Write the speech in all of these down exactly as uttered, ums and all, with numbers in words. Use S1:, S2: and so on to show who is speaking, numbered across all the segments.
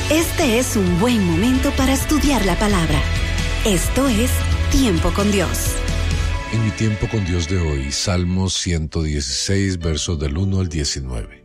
S1: Este es un buen momento para estudiar la palabra. Esto es Tiempo con Dios.
S2: En mi tiempo con Dios de hoy, Salmos ciento dieciséis, versos del uno al diecinueve.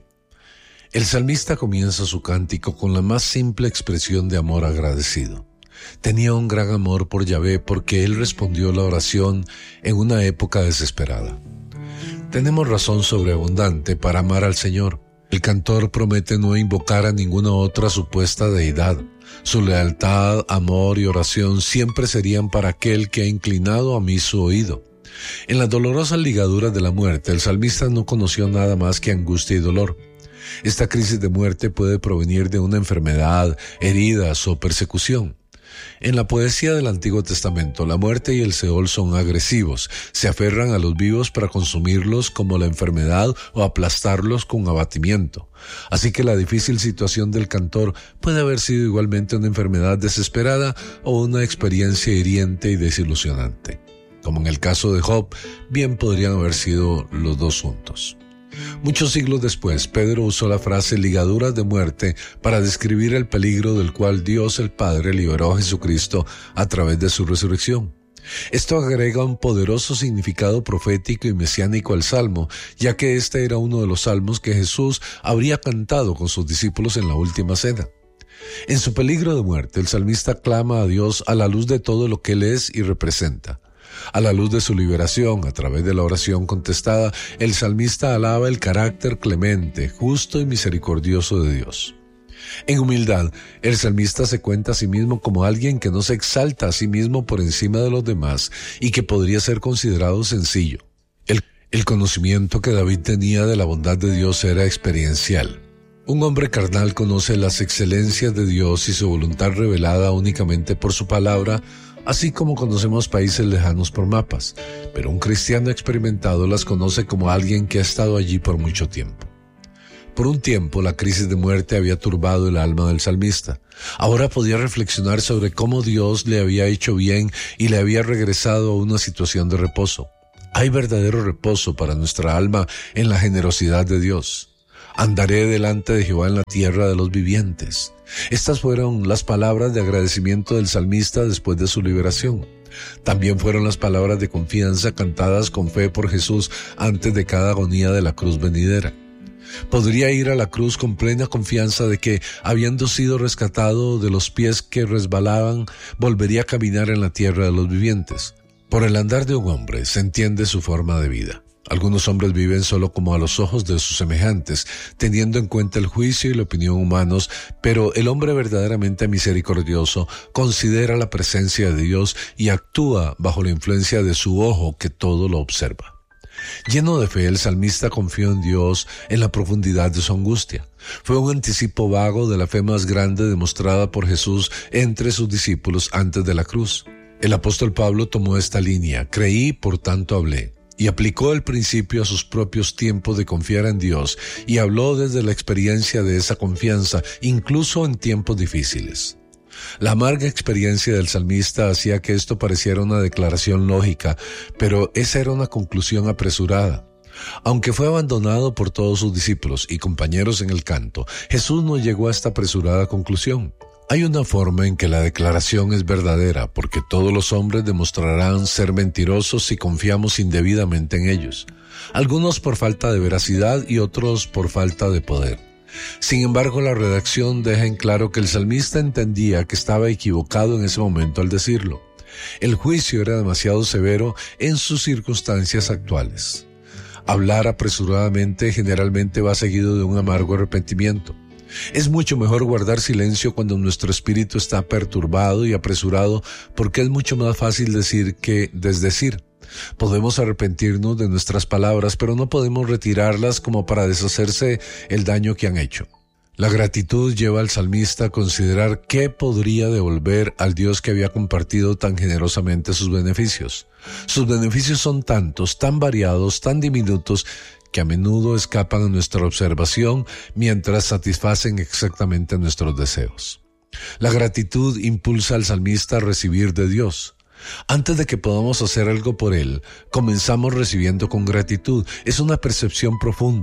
S2: El salmista comienza su cántico con la más simple expresión de amor agradecido. Tenía un gran amor por Yahvé porque él respondió la oración en una época desesperada. Tenemos razón sobreabundante para amar al Señor. El cantor promete no invocar a ninguna otra supuesta deidad. Su lealtad, amor y oración siempre serían para aquel que ha inclinado a mí su oído. En las dolorosas ligaduras de la muerte, el salmista no conoció nada más que angustia y dolor. Esta crisis de muerte puede provenir de una enfermedad, heridas o persecución. En la poesía del Antiguo Testamento, la muerte y el Seol son agresivos, se aferran a los vivos para consumirlos como la enfermedad o aplastarlos con abatimiento. Así que la difícil situación del cantor puede haber sido igualmente una enfermedad desesperada o una experiencia hiriente y desilusionante. Como en el caso de Job, bien podrían haber sido los dos juntos. Muchos siglos después, Pedro usó la frase ligaduras de muerte para describir el peligro del cual Dios el Padre liberó a Jesucristo a través de su resurrección. Esto agrega un poderoso significado profético y mesiánico al salmo, ya que este era uno de los salmos que Jesús habría cantado con sus discípulos en la última cena. En su peligro de muerte, el salmista clama a Dios a la luz de todo lo que Él es y representa. A la luz de su liberación, a través de la oración contestada, el salmista alaba el carácter clemente, justo y misericordioso de Dios. En humildad, el salmista se cuenta a sí mismo como alguien que no se exalta a sí mismo por encima de los demás y que podría ser considerado sencillo. El, el conocimiento que David tenía de la bondad de Dios era experiencial. Un hombre carnal conoce las excelencias de Dios y su voluntad revelada únicamente por su palabra, así como conocemos países lejanos por mapas, pero un cristiano experimentado las conoce como alguien que ha estado allí por mucho tiempo. Por un tiempo, la crisis de muerte había turbado el alma del salmista. Ahora podía reflexionar sobre cómo Dios le había hecho bien y le había regresado a una situación de reposo. Hay verdadero reposo para nuestra alma en la generosidad de Dios. Andaré delante de Jehová en la tierra de los vivientes. Estas fueron las palabras de agradecimiento del salmista después de su liberación. También fueron las palabras de confianza cantadas con fe por Jesús antes de cada agonía de la cruz venidera. Podría ir a la cruz con plena confianza de que, habiendo sido rescatado de los pies que resbalaban, volvería a caminar en la tierra de los vivientes. Por el andar de un hombre se entiende su forma de vida. Algunos hombres viven solo como a los ojos de sus semejantes, teniendo en cuenta el juicio y la opinión humanos, pero el hombre verdaderamente misericordioso considera la presencia de Dios y actúa bajo la influencia de su ojo que todo lo observa. Lleno de fe, el salmista confió en Dios en la profundidad de su angustia. Fue un anticipo vago de la fe más grande demostrada por Jesús entre sus discípulos antes de la cruz. El apóstol Pablo tomó esta línea: creí, por tanto hablé. Y aplicó el principio a sus propios tiempos de confiar en Dios y habló desde la experiencia de esa confianza, incluso en tiempos difíciles. La amarga experiencia del salmista hacía que esto pareciera una declaración lógica, pero esa era una conclusión apresurada. Aunque fue abandonado por todos sus discípulos y compañeros en el canto, Jesús no llegó a esta apresurada conclusión. Hay una forma en que la declaración es verdadera, porque todos los hombres demostrarán ser mentirosos si confiamos indebidamente en ellos, algunos por falta de veracidad y otros por falta de poder. Sin embargo, la redacción deja en claro que el salmista entendía que estaba equivocado en ese momento al decirlo. El juicio era demasiado severo en sus circunstancias actuales. Hablar apresuradamente generalmente va seguido de un amargo arrepentimiento. Es mucho mejor guardar silencio cuando nuestro espíritu está perturbado y apresurado, porque es mucho más fácil decir que desdecir. Podemos arrepentirnos de nuestras palabras, pero no podemos retirarlas como para deshacerse el daño que han hecho. La gratitud lleva al salmista a considerar qué podría devolver al Dios que había compartido tan generosamente sus beneficios. Sus beneficios son tantos, tan variados, tan diminutos, que a menudo escapan a nuestra observación mientras satisfacen exactamente nuestros deseos. La gratitud impulsa al salmista a recibir de Dios. Antes de que podamos hacer algo por Él, comenzamos recibiendo con gratitud. Es una percepción profunda.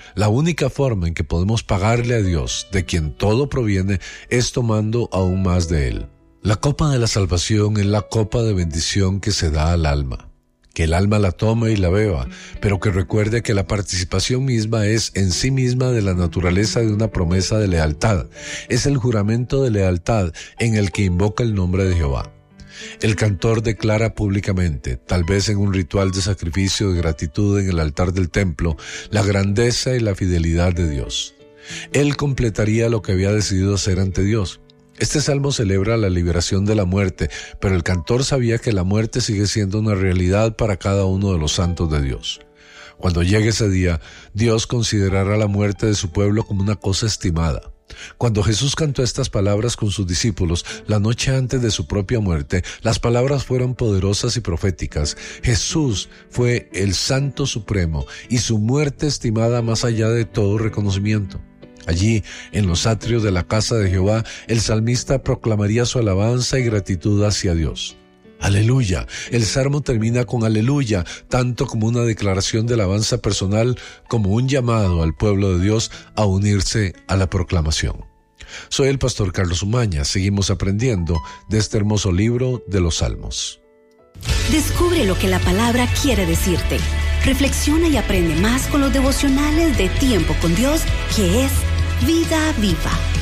S2: La única forma en que podemos pagarle a Dios, de quien todo proviene, es tomando aún más de Él. La copa de la salvación es la copa de bendición que se da al alma. Que el alma la tome y la beba, pero que recuerde que la participación misma es en sí misma de la naturaleza de una promesa de lealtad. Es el juramento de lealtad en el que invoca el nombre de Jehová. El cantor declara públicamente, tal vez en un ritual de sacrificio de gratitud en el altar del templo, la grandeza y la fidelidad de Dios. Él completaría lo que había decidido hacer ante Dios. Este salmo celebra la liberación de la muerte, pero el cantor sabía que la muerte sigue siendo una realidad para cada uno de los santos de Dios. Cuando llegue ese día, Dios considerará la muerte de su pueblo como una cosa estimada. Cuando Jesús cantó estas palabras con sus discípulos la noche antes de su propia muerte, las palabras fueron poderosas y proféticas. Jesús fue el Santo Supremo y su muerte estimada más allá de todo reconocimiento. Allí, en los atrios de la casa de Jehová, el salmista proclamaría su alabanza y gratitud hacia Dios. Aleluya. El salmo termina con aleluya, tanto como una declaración de alabanza personal como un llamado al pueblo de Dios a unirse a la proclamación. Soy el pastor Carlos Umaña. Seguimos aprendiendo de este hermoso libro de los Salmos.
S1: Descubre lo que la palabra quiere decirte. Reflexiona y aprende más con los devocionales de Tiempo con Dios, que es Vida Viva.